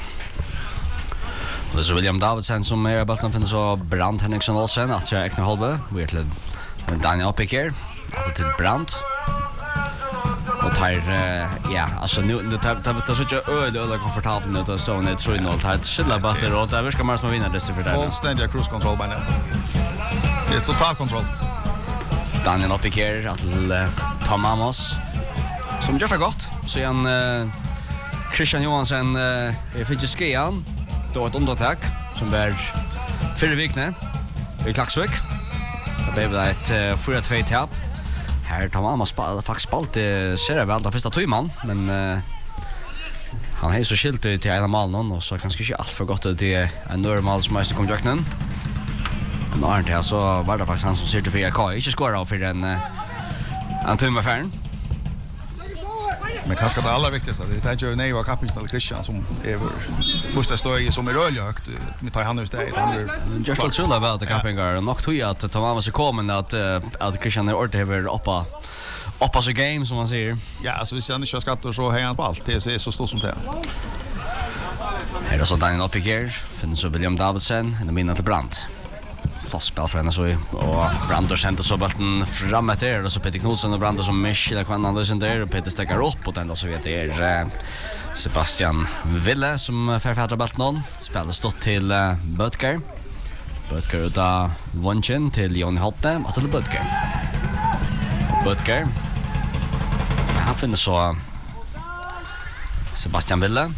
Och så William Davidsen som är bollen finns så Brand Henriksson Olsen att jag ekna halva. Vi är till Daniel Picker, alltså till Brandt. Och tar ja, alltså nu tar så jag öle komfortabelt nu då så när 3-0 tar skilla batter och där ska man som vinna det för det. Fullständig cruise control by now. Det är total kontroll. Daniel Picker att Tom Amos som gör det gott. Så en Christian Johansson är fick skian då ett underattack som bär förra veckan i Klaxvik. Det blev ett 4-2 tapp. Här tar man faktiskt spalt ser väl då första tvåman men han har så skilt ut till ena målen och så kanske inte allt för gott det är en normal som måste komma jakten. Men då är det så var det faktiskt han som sitter för Kai inte skåra för en timme färn. Men kanske det allra viktigaste det är ju nej och kapten Christian som är första stoj som är rörlig högt med tar han just det han just all sula about the campingar och nog tror att Thomas så kommer att Christian är ordet uppa så game som man säger. Ja, alltså vi ser inte skatter så har han på allt det är så stort som det. Här är så Daniel Picker, finns så William Davidson och minna till Brandt. Fast spel för henne så och Brandt sände så bollen fram efter och så Peter Knudsen och Brandt som mischlar kan han lösa där och Peter stäcker upp och den så vet det är Sebastian Ville som författar bollen spelar stått till Böttger. Böttger då Vonchen till Jon Hotte och till Böttger. Böttger. Han finner så Sebastian Ville.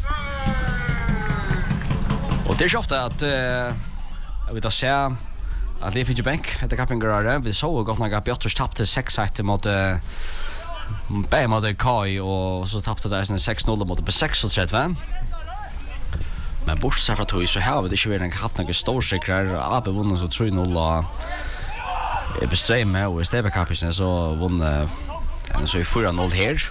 Och det är så ofta att jag vet att säga att Leif Ingebank heter Kappingarare. Vi såg gott när Björters tappade 6-1 mot mot Kai och så tappade där 6-0 mot B6-3. Men bortsett från tog så har vi det inte haft några storsäkrar. AB vunnen så 3-0 och besträm med och Steve Kappisen så vann så i 4-0 här.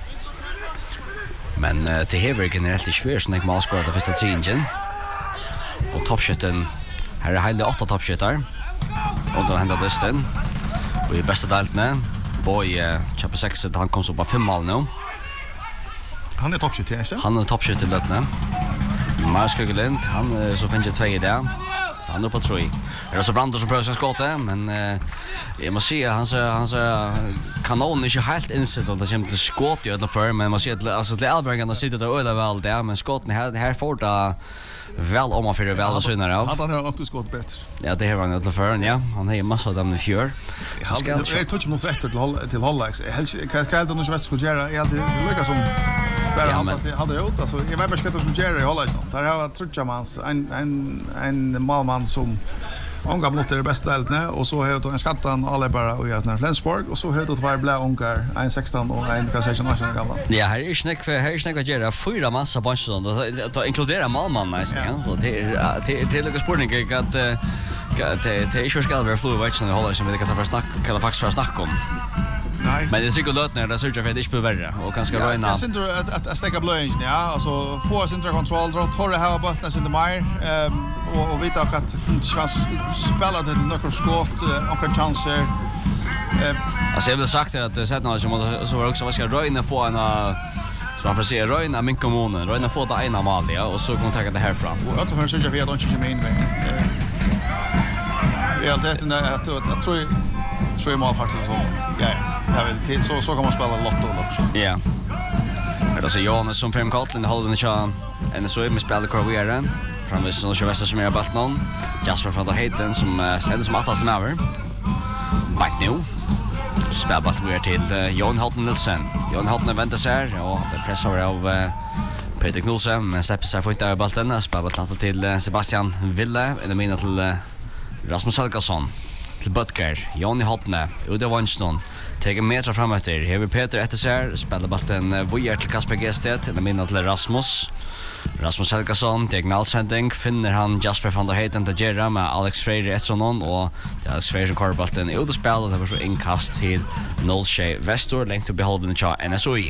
Men det här är generellt svårt så när man skårar det första tringen. Och toppskytten här är hela 8 toppskyttar. Och då händer det och i bästa deltne Boy chapter 6 han kom så på 5 mål nu. Han är toppskytt inte? Han är toppskytt i deltne. Marskugelind han så finns det 2 i det. Han är på 3. Det är så Brandt som prövar skottet men jag måste säga hans kanon är inte helt insett att det kommer till skott i alla fall men man ser att alltså till Albergarna sitter där öle väl där men skotten här får det väl om man för det väl synar av. Han har också skott bättre. Ja, det har han i alla fall, ja. Han har ju massa av dem i fjör. Jag touch mot rätt till Hollex. Kan det nog väst skulle göra? Jag hade lycka som bara hade gjort alltså. Jag vet inte vad som gör i Hollex. Där har Trutchamans en malman som Ongar mot det bästa deltne och så har en skattan alla bara och jag när Flensburg och så har det var blå ongar 1-16 och en kanske national gamla. Ja, här är snack att göra 4 massa bunch då inkluderar malman nästan ja. Så det är lite spårning att det är ju ska vara flu växeln hålla som vi kan faktiskt för snack om. Nej. Men det är säkert lötner där surge för det är inte värre och kanske röna. Jag syns att stäcka blöing ja, alltså få central control då tar det här bollen in the mire och vita att chans spela det till några skott och chanser. Alltså jag vill sagt att det sätter någon som så var också vad ska röna få en så man får se röna min kommunen röna få det ena mål ja och så kan ta det här fram. Och att för surge för att inte komma in med. Realiteten är att jag tror mål faktiskt så. Ja. Det så kan man spela lotto också. Ja. Det är så Jonas som fem Katlin håller den så en så med spelar Corvera från Västra Västra som är bult någon. Jasper från Hayden som ställer som attast med över. Back nu. Spelar bult vi till Jon Halton Nilsson. Jon Halton väntar sig och pressar av Peter Knudsen men släpper sig fort över bulten. Spelar bult till Sebastian Ville i den mina till Rasmus Helgason. Till Butker, Johnny Hotne, Ude Vanston, tar meter framåt där. Här Peter efter sig, spelar bollen via till Kasper Gestet, den minna till Rasmus. Rasmus Helgason, diagonalsändning, finner han Jasper van der Heiden till Gerra med Alex Freire Etsonon och Alex Freire kör bollen i spel och det var så inkast till 0-6 Vestor, längt upp i halven till NSOI.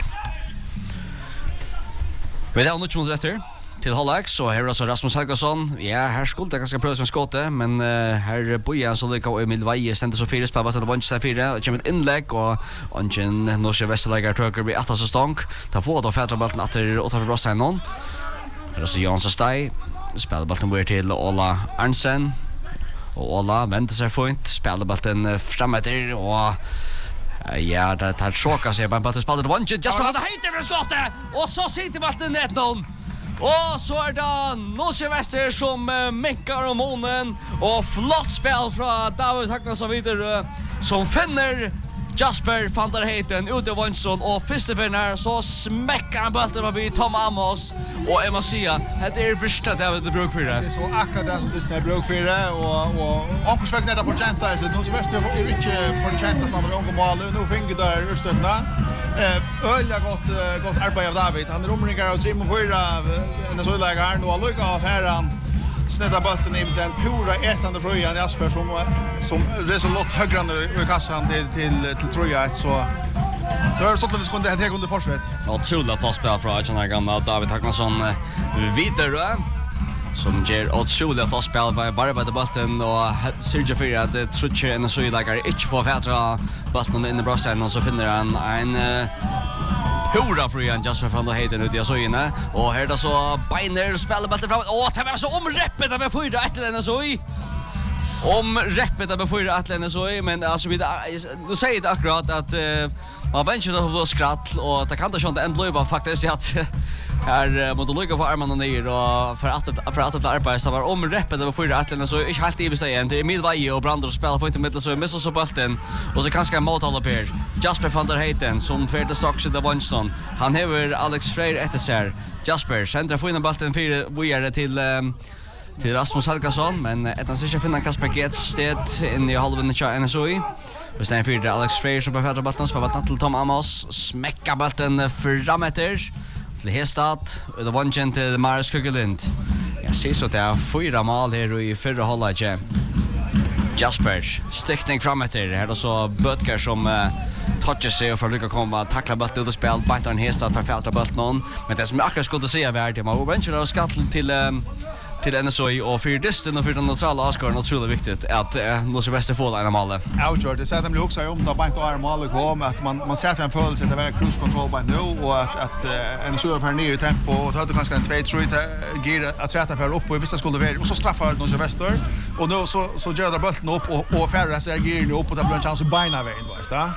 Vi har något mot rätter. Till Hollex så här alltså Rasmus Helgason. Ja, här skulle det ganska pröva skottet men här Bojan så lika Emil Veje ständer så fyra spel vad det var inte så fyra. Det kommer ett inlägg och Anchen Norske Västerlägger trycker blir att så stånk. Ta få då färdra bollen att det åt för brossen någon. Här så Jans Stay spelar bollen bort till Ola Arnsen. Och Ola vänder sig fint, spelar bollen framåt och ja, det tar choka sig på bollen spelar det one just för att heter det skottet och så sitter bollen net någon. Och så är det Norske Vester som meckar om månen och flott spel från David Hagnason vidare som finner Jasper van der Heiten ute av Vansson och första finner så smäckar han bollen förbi Tom Amos och jag måste säga att det är första David de Brugg för det. Det är så akkurat det som det är Brugg för det och omkring där på Genta så Norske Vester är inte för Genta som har mål nu finger där urstökna. Öliga gott arbete av David. Han romringar och Simon Fyra en så lägger nu och Luka här han snedda bollen i den pura ätande fröjan Jasper som resultat högre i kassan till Troja så det har stått att vi skulle ha 3 sekunder försvett. Otroligt fast spel från Arjana gamla David Hagnason vidare som ger otroligt fast spel bara på bollen och Sergio Fyra att Trutcher en så lägger inte få fätra bollen in i brösten och så finner han en hurra för Jan Jasper van der Heiten ut i Asojene och här då så Beiner spelar bollen framåt. Det var så omreppet av Fyra Atlen så i. Om reppet av Fyra Atlen så i men alltså vi då säger det akkurat att man benchar då på skratt och det kan inte sånt ändå bara faktiskt att här mot att lycka för armarna ner och för att arbeta så var om reppet av Fyra Atlen så inte helt i bestämd det är midväg och Brandor spelar på inte mitt så missar så bollen och så kanske mot alla per Jasper van der Heiten som för det Sox the Vansson han har Alex Freyr efter sig Jasper centrar får in bollen för vidare till Rasmus Helgason men ettan sig finna Kasper Gets sted in i halvan i NSOI. Vi stänger för Alex Freyr som på bollen spelar bollen till Tom Amos smäcka bollen framåt till Hestad och det vann till Marius Kugelund. Jag ser så att det är 4 mål här i förra halvlek. Jasper stickning framåt här och så Böttger som touchar sig och för att lycka komma tackla bollen ut och spela Bajton Hestad för fälta bollen men det som jag akkurat skulle säga är att man benchar och skattel till NSOI och för disten och för den neutrala Asgården otroligt viktigt att Norske Vester får en mål. Outgör det säger de också om att Bajton är mål kom att man sätter en följelse att det är cruise control by nu och att NSOI för ner i tempo och hade ganska en 2-3 gear att sätta för upp och vissa skulle vara och så straffar Norske Vester och nu så gör det bollen upp och färre så gear nu upp och det blir en chans att bina vägen vet du.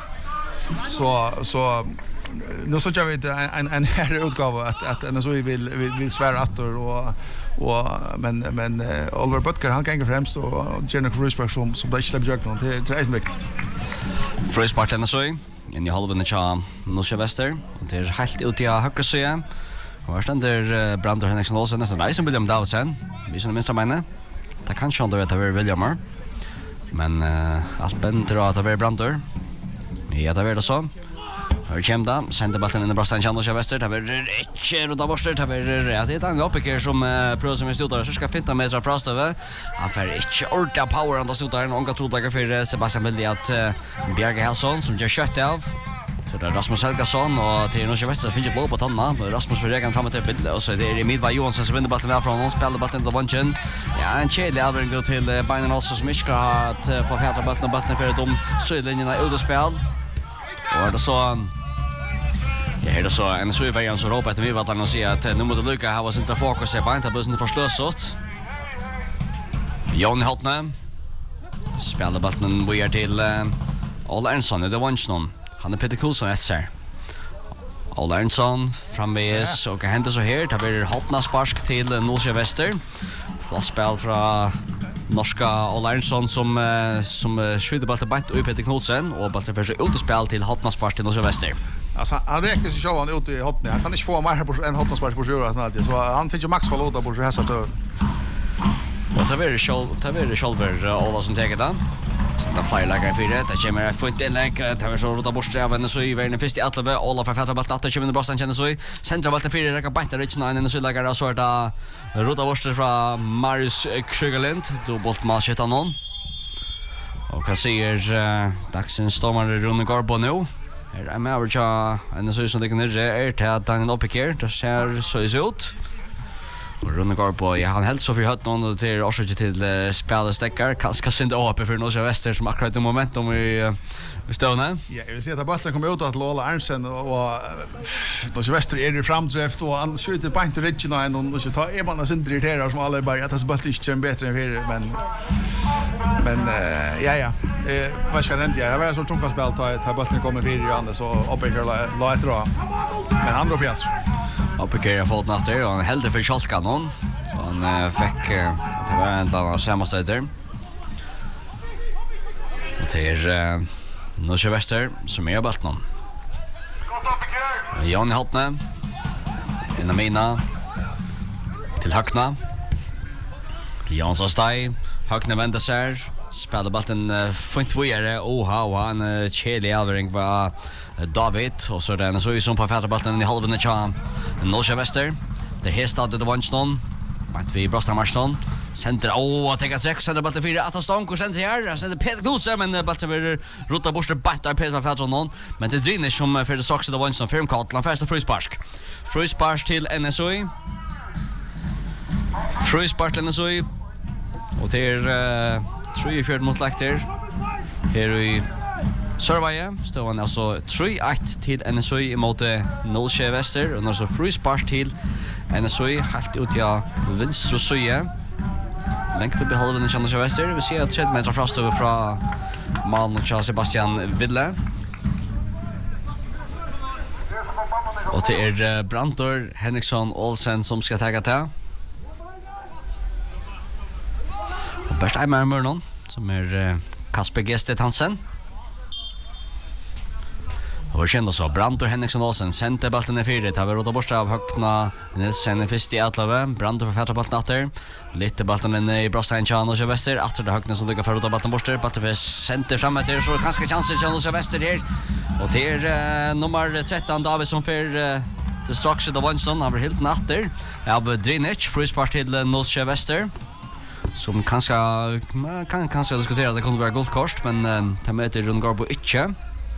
Så nu så gör vi en här utgåva att NSOI vill svära attor och men Oliver Butker han kan gå främst och Jennifer Frysberg som det inte släpper jag någon det är viktigt. Frysberg NSOI in i halvan av Norske Vester och det är helt ut i högra sidan. Och här ständer Brandor Henriksson Olsen nästan reisen William Davidsen. Vi som minst menar. Det kan ju inte vara William men allt bänder att det är Brandor. Ja, det är det så. Hör kämda, sender bollen in i bröstan Norske Vester. Det blir inte runt av borster. Det blir det är en uppiker som prövar som stodare så ska finna meter frastöver. Han får inte orka power ändå stodaren och tror lägga för Sebastian Willi att Bjarke Helsson som gör kött av. Så det är Rasmus Helgason och till Norske Vester finns ju blå på tanna. Rasmus för regan framåt till bild och så det är Midva Johansson som vinner bollen från honom spelar bollen till Vanchen. Ja, en kedlig avring går till Beinen också som inte ska att få fäta bollen för de sydlinjerna ut och spel. Och det så jag hörde så en så vägen så ropar att vi var att säga att nu måste Luka ha sin fokus på inte bussen för slösot. Jon Hotne spelar bollen börjar till Ola Ernson det Vansson. Han är Peter Coulson efter. Ola Ernson framväs och händer så här. Det blir Hotna spark till Norske Vester. Fast spel från norska Ola Ernson som skjuter bollen bort upp Peter Coulson och bollen för sig ut och spel till Hotna spark till Norske Vester. Alltså han räcker sig själv ut i Hotne. Han kan inte få mer på en Hotna spark på sjura snart så han finns ju max förlåta på så här så och det blir själver alla som tar det. Så det flyr lägger för det. Det kommer få inte en länk. Det var så rota bort av en så i världen först i alla alla för fälla bollen att kommer bröstan känner så i centra bollen för det kan bättre rich en så lägger så där rota bort från Marius Krigerlind då bolt match utan någon. Och jag ser Daxen stormar Rune Garbo nu. Här är med Average en så som det kan är till att han uppiker. Det ser så ut. Rune Garbo, ja, han helt så för hött någon till orsök till spelstäckar. Kanske synd AP för Norge Väster som akkurat i momentum i stående. Ja, jag vill säga att bollen kommer ut att Lola Arnsen och Norge Väster är i framdrift och han skjuter på inte Regina och så tar Eban och inte irriterar som alla bara att det bollen inte bättre än för men ja. Vad ska det inte? Jag var så trångt spel ta bollen kommer vidare igen så Oppekar la ett dra. Men han drog pjäs. Oppekar har fått natter och han hällde för Schalke någon. Så han fick att det var en annan sammansteg där. Och det är Norge Väster som är balt någon. Jan Hotne. Inna mina. Till Hökna. Till Jansson Staj. Hökna vänder sig. Spelar ballen fint vidare. Oha, en kedlig avring var David. Och så är det så som på fäderballen i halven av Norge Väster. Det här startade Vanston. Bant vi Brostar Marston. Center, tänker sex, center ballen 4, att stånk och center här. Center Peter Knudsen, men ballen vill rota bort bättre Peter Fältson. Men det drinner som för det saxade Vanston för Katlan första frispark. Frispark till NSOI. Frispark till NSOI. Och det är 3-4 mot Lakter. Här i Sörvaje står han alltså 3-1 till NSOI emot Norge Väster. Och så frispark till NSOI helt ut i vänster sida. Längt upp i halven i Norge Väster. Vi ser att 30 meter fast över från Malm och Sebastian Ville. Och det är Brantor Henriksson Olsen som ska ta det. Och bäst är med någon som är Kasper Gestet Hansen. Och kände så Brantor Henriksson Olsen sände bollen i 4. Det har rota bort av Hökna Nilsen i första i Atlave. Brantor för färdra bollen åter. Lite bollen i Brostein Chan och Väster. Efter det Hökna som lyckas för rota bollen bort. Bollen för center framåt där så kanske chanser Chan och Väster här. Och det är nummer 13 David som för det strax då Vansson har helt natter. Av Drinic frispark till Norge Väster. Som kanske diskutera det kunde vara guldkort men ta med till Rune Garbo inte.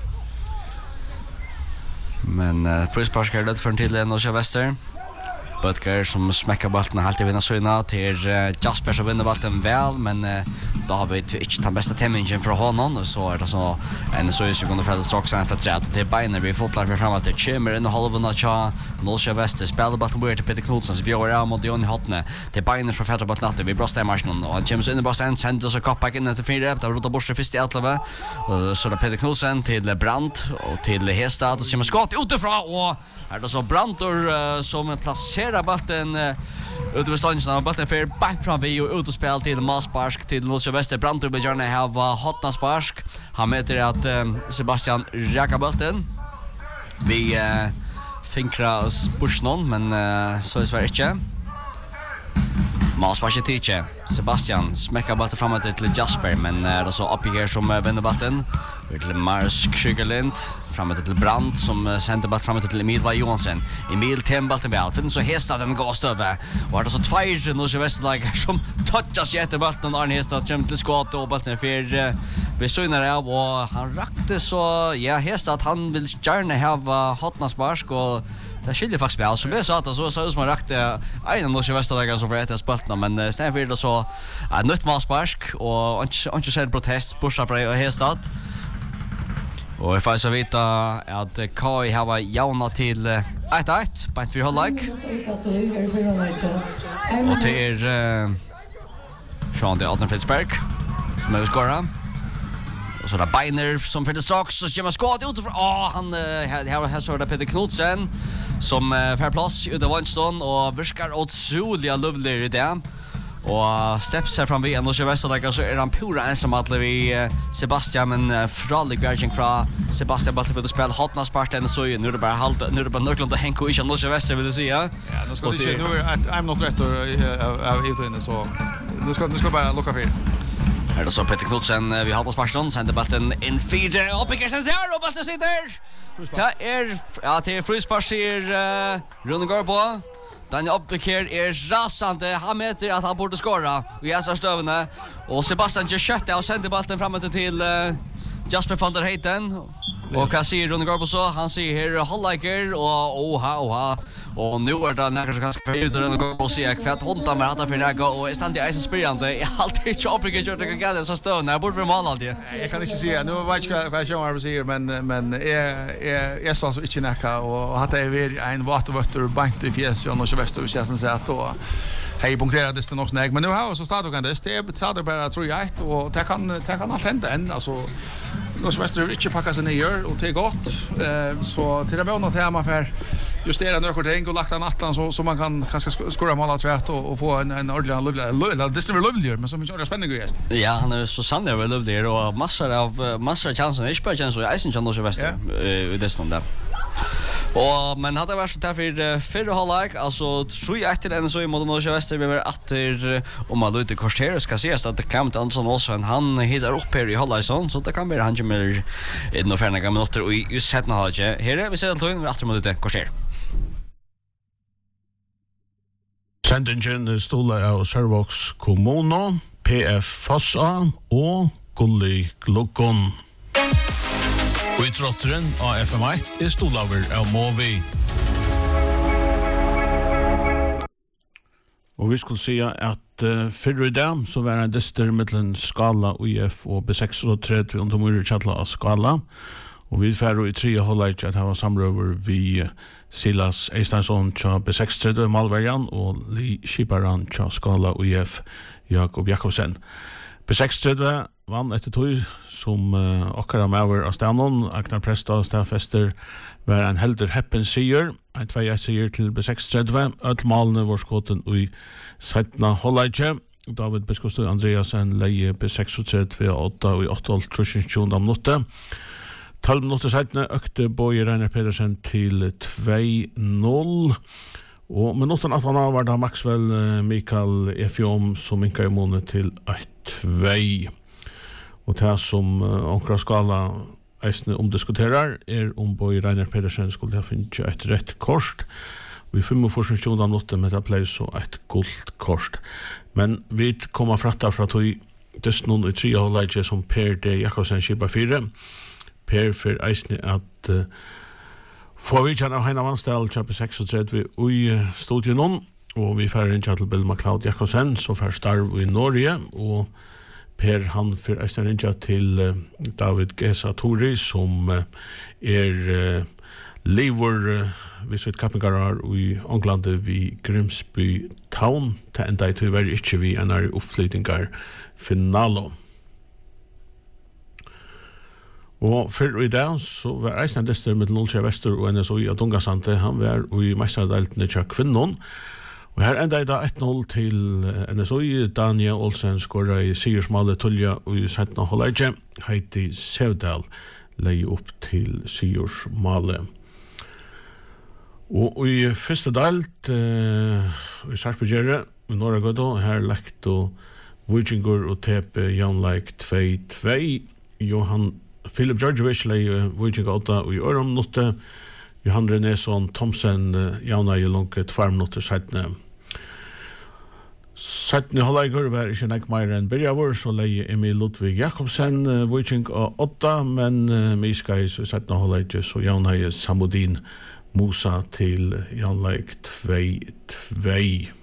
Men frispark är det för till Norge Väster. Böttger som smäcker bollen helt i vinna syna till Jasper som vinner bollen väl men David inte den bästa timingen för honom och så är det så en så är sekunder för strax en för 3 till Beiner vi fotlar för framåt till Chimmer in halvan av Cha Norge Väster spelar bollen bort till Peter Knudsen så bjöd jag mot Jon Hotne till Beiner för färdra bollen natten vi Brostar Marston och han kommer in i Brostar sände så kappar in till 4 där rota bort först i Atlave och så där Peter Knudsen till Brandt och till Hestad och kommer skott utifrån och här då så Brantor som placerar bollen ute vid stången av bollen för back fram vi och ut och spel till Masparsk till Norge Väster Brantor med Jarne har Hotna Sparsk han möter att Sebastian räcker bollen vi finkra Spursnon men så är Sverige inte Masparsk teacher Sebastian smäcker bollen framåt till Jasper men det så uppe här som vänder bollen till Mars Krigerlind framåt till Brandt som sänder bollen framåt till Emil Johansson. Emil tembalten väl. Finns så Hestad den går över. Och har det så två Norge Västerlag som touchas jätte bollen Arne Hestad kommer till skott och bollen för vi synar av och han rakte så ja Hestad han vill gärna ha Hotna Sparsk och det skiljer faktiskt spel som jag sa att så ut som han rakte en Norge Västerlag som för ett speltna men stämmer för det så nytt Masparsk och inte sett protest pusha på Hestad. Och jag får så veta att Kai har jauna till 1-1 på 4 halvlek. Och det är Sean de Adnan Fitzberg som är skora. Och så där Beiner som för det strax så kommer skott ut för han har så där Peter Knudsen som för plats ute Vanston och viskar otroligt lovlig i det. Och steps här fram vi ändå så Västerlag så är han pura ensam att vi Sebastian men fralig bjärging från Sebastian Butler för att spela Hotna Spartan så nu är det bara halt nu är det bara Nörklund och Henko i Norge Väster vill du säga. Ja, nu ska det se nu I'm not right av ut inne så nu ska bara locka för. Här då så Peter Knudsen vi har på Spartan sände bollen in feeder upp i kassen här och bollen sitter. Det är frispark Rune Garbo. Daniel Oppekær rasande. Han mäter att han borde skora. Vi är så stövna och Sebastian just skötte och sände bollen framåt till Jasper van der Heiten. Och vad säger Rune Garbo så? Han säger här halvleker och oha. Och nu är det några som kanske perioder och gå och se kvart honta med att för några och är ständigt är så spirande. Jag har alltid chopping och jag kan så stå när bort för man alltid. Jag kan inte se nu vet jag vad jag säger men är så inte näka och att det är en vattenvötter bant i fjällen och så väster och känns så att då hej punkterar det nog snägg men nu har så startar kan det är betalade bara tror jag och det kan allt hända än alltså något väster inte packa sig ner och det är gott så till det var något här man för justera något ting och lagt en atlan så man kan kanske skora mål rätt och få en ordentlig eller det är lovely men som är spännande gäst. Ja, han är så sann är lovely och massor av chanser inte bara chanser jag syns ändå så väster i det stund där. Och men hade varit så där för förra halvlek alltså tror jag efter den så i mot Norge Väster vi var åter om man lite korter ska ses att det Clement Andersson också han hittar upp här i halvlek så det kan bli han ju mer i några färna minuter och just sätta ha det här är vi ser då in åter mot det korter. Sendingen stola av Servox Kommuno, PF Fossa og Gulli Glokkon. Og i trotteren av FM1 stolaver av Movi. Og vi skulle si at fyrre i dag så var en dyster mellom Skala, UF og B36 under Møyre Kjatla av Skala. Og vi færre i 3 halvlek at han var samrøver vi Silas Eistansson tja B36 Malverjan og Li Kiparan tja Skala UF Jakob Jakobsen. B36 vann etter tog som okkara maver av stanon. Agnar Presta og Stafester var en helder heppen sier. En 2-1 sier til B36. Öllmalene var skåten i 17. halvleik. David Biskostøy Andreasen leie B36 8 og i 8-20 minutter. 12 minutter siden økte Boje Reiner Pedersen til 2-0. Og minutten 18 var det Maxwell Mikael Efjom som minket i måned til 1-2. Og det som Onkra Skala eisne omdiskuterar om Boje Reiner Pedersen skulle ha finnet et rett kort. Vi 45 minutter med det ble så et gult kort. Men vi kommer fratta fra tog dysten i 3 halvleik som Per D. Jakobsen kjipa 4. Per for eisne at får vi kjenne av Heina Vansdal kjøpe 36 i studien nå, og vi får inn til Bill McLeod Jakobsen, som får starv i Norge, og Per han får eisne inn til David Gesa Tori, som lever hvis vi kappingarar i Englandet vi Grimsby Town, til enda i tyver ikke vi enn i oppflytingar finalo. Og før i dag så var Eisland Dester med Norge Vester og NSOI av Dungasante. Han var i meisterdeltene til kvinnon. Og her enda i dag 1-0 til NSOI. Daniel Olsen skåret i Sigursmale Tulja i 17. halvleik. Heidi Sevdal leie opp til Sigursmale. Og i første delt i Sarpsborg i Norge Gødå, her lekt og Vikingur og Tepe Janleik 2-2. Johan Philip Georgievich leie Viking 8 i Ørum notte. Johan Renesson Thomsen Jauna i Lonke 2 minutter siden. Siden halvleikur var ikke nek mer enn Birjavur, så leie Emil Ludvig Jakobsen Viking 8, men Miskais i siden halvleik så Jauna i Samudin Musa til Janleik 2-2.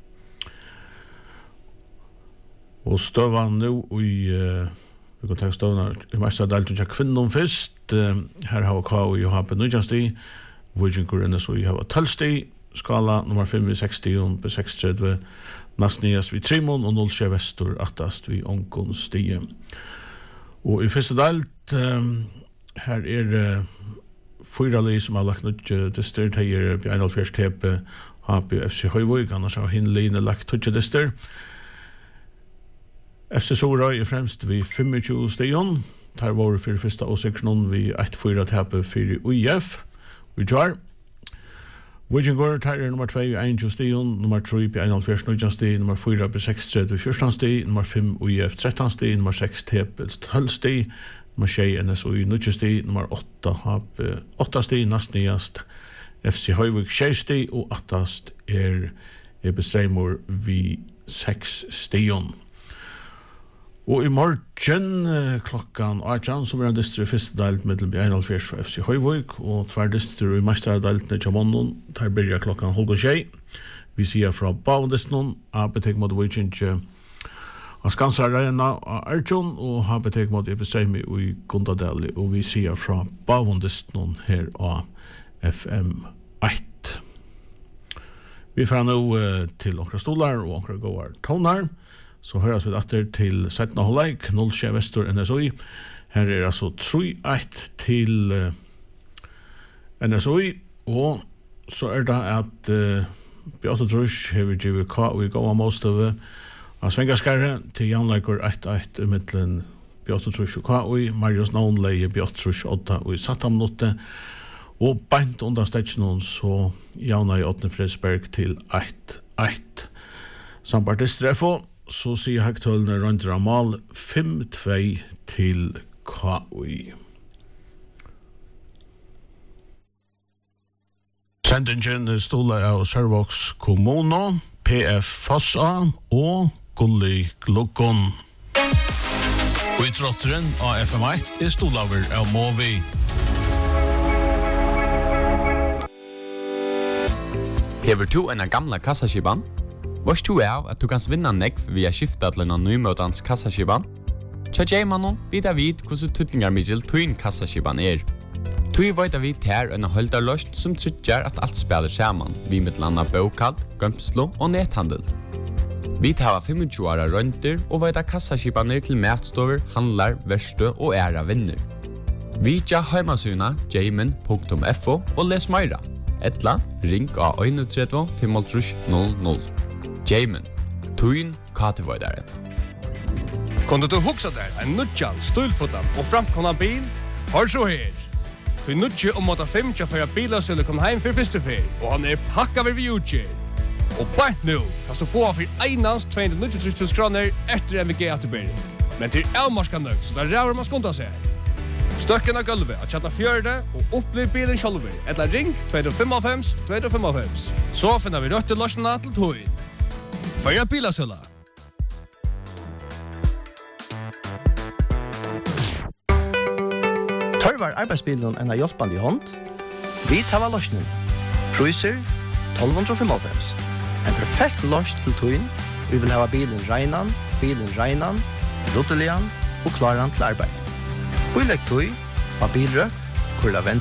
Og støvan nu i vi kan ta stående i mestadalten til kvinnon først. Her har vi KU Johape Nujasti, Vikingur NSO i Hava 12 sti, Skala nummer 5 i 60, B36, Nasnias vi 3 mån, og 0 Vestur 8 vi Onkon sti. Og i første dalt, her 4 li som har lagt nødje dyster, det er Bjørnalfjers Tepe, HP FC Høyvøy, annars har hinline lagt nødje dyster. FC Sorøy fremst vi 25 stion. Tar våre for første åsikron vi 1-4 tape for UIF. Vi tar. Vikingur tar nummer 2 i 1 stion, nummer 3 på 41 nødjan sti, nummer 4 på 6 i 14 sti, nummer 5 UIF 13 sti, nummer 6 tape 12 sti, nummer 6 NSO i 9 sti, nummer 8 HP 8 sti, nastniast FC Høyvik 6 sti, og 8 EB Seymour vi 6 stion. Og i morgen klokkan 18 så blir en dyster i første delt mellom 1,5 fra FC Høyvøk og tver dyster i mestredeltene til måneden. Der blir klokkan 12:30. Vi sier fra Bavendisten, ABTEK mot Vujkinje av Skansar Arena av Arjun og ABTEK mot Ebestreimi i Gundadali, og vi sier fra Bavendisten her av FM 1. Vi får nå til onkra stolar og onkra gåar tonar. Så høres vi etter til 17. halvleik, 0-7 Vestur NSOI. Her altså 3-1 til NSOI, og så det at Beate Trusch har vi givet vi går av Målstøve av Svengaskarre til Janleikur 1-1 i middelen Beate Trusch og KI, Marius Navnleie, Beate Trusch 8 og i Sattamnotte, og beint under stetsen så Janna i 8. Fredsberg til 1-1. Sampartistreffo, så sier Hektølene Røndra Mal 5-2 til KI. Sendingen stoler av Sørvågs kommune, PF Fossa og Gulli Glukon. Og i trotteren av FM1 stoler av Movi. Hever du en gamla kassaskiban? Varst du av at du kan vinna nekv via skifta til en nymøtans kassaskiban? Tja Jaymanon vidar vid hvordan tutningarmiddel tuin kassaskiban Tui veit vi ter en holdarløst som tryggjar at alt spiller saman, vi med landa bokald, gømslo og nethandel. Vi tar 25 åra rønter og veit kassaskipaner til matstover, handlar, verstø og æra vinner. Vi tja heimasuna jayman.fo og les meira. Etla, ring av 31 500. Jayman, tuin katevoidare. Kunde du huxa der en nutjan, stulfotan og framkomna bil? Har så her. Vi nutje om måte 5 for at bilasøle kom heim for første fer, og han pakka vi utgjør. Og bare nå kan du få for einans 290 kroner etter MVG atterbering. Men til avmarska nøgt, så der ræver man skunda seg. Støkken av gulvet at chatta fjørde og opplev bilen sjølver, eller ring 255. Så finner vi rødt til løsene til tog. Føyre bilasøle. Tørvar arbeidsbilen en hjelpende hånd. Vi tar løsningen. Priser 1295. En perfekt løs til tøyen. Vi vil ha bilen regnan, ruttelian og klaran til arbeid. Bilegg tøy, av bilrøkt, kurla venstre.